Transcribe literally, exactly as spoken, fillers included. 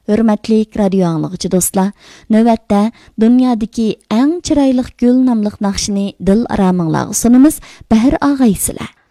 Hürmetlik radio anlıqçı dostlar, növətdə dünyadaki ən çiraylıq gül namlıq naqşını dil aramınlağı sunumuz Bəhir ağaysılar.